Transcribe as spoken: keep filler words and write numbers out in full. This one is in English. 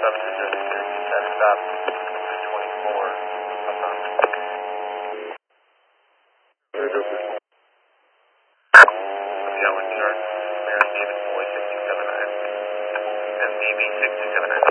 seven two zero two three, status stop, twenty-four, Uptown. Gatwick, New York, Mary David Boy six two seven nine, M D B six two seven nine.